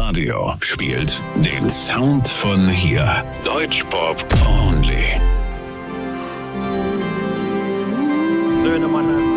Radio spielt den Sound von hier. Deutschpop only. Söhne meiner